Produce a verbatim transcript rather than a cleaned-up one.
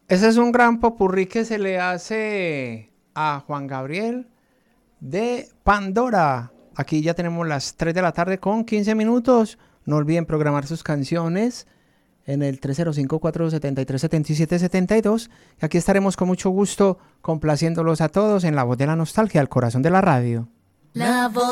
Ese es un gran popurrí que se le hace a Juan Gabriel de Pandora. Aquí ya tenemos las tres de la tarde con quince minutos. No olviden programar sus canciones en el tres cero cinco, cuatro siete tres, siete siete siete dos. Y aquí estaremos con mucho gusto complaciéndolos a todos en La Voz de la Nostalgia, el corazón de la radio. La voz